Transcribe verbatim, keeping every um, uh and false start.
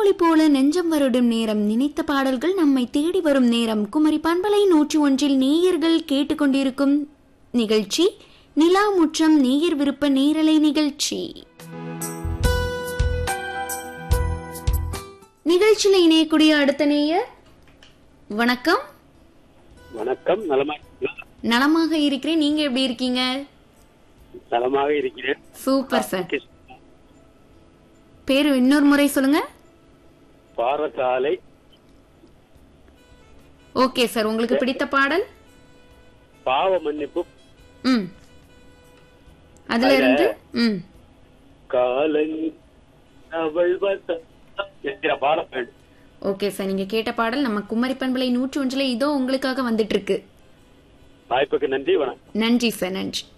தேனொளி போல நெஞ்சம் வருடும் நேரம், நினைத்த பாடல்கள் நம்மை தேடி வரும் நேரம். குமரி பண்பலை நூற்றி ஒன்றில் நேயர்கள் கேட்டுக்கொண்டிருக்கும் நிகழ்ச்சி நிலா முற்றம் நேயர் விருப்ப நேரலை நிகழ்ச்சி. நிகழ்ச்சியில இணையக்கூடிய அடுத்த நேயர், வணக்கம். வணக்கம். நலமா நலமாக இருக்கிறேன். நீங்க எப்படி இருக்கீங்க? நலமாக இருக்கிறேன். Super sir. பேரு இன்னொரு முறை சொல்லுங்க. பாரசாலை. ஓகே சார், உங்களுக்கு பிடித்த பாடல்? பாவ மன்னிப்பு. ம் அதுல இருந்து ம் காலன் அவள் என்கிற பாடம் வேண்டும். ஓகே சார், நீங்க கேட்ட பாடல் நம்ம குமரி பண்பலை நூற்றி ஒன்றில் இதோ உங்களுக்காக வந்துட்டு இருக்கு. வாய்ப்புக்கு நன்றி. வணக்கம். நன்றி சார், நன்றி.